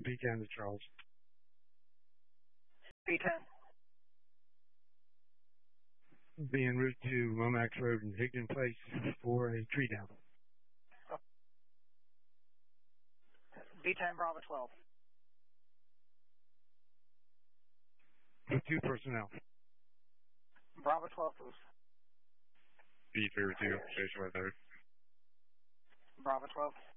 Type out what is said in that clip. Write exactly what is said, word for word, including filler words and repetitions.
B ten to Charles. B ten. Be en route to Lomax Road and Higdon Place for a tree down. B ten Bravo twelve. With two personnel. Bravo twelve, please. B thirty-two, station right there. Bravo twelve.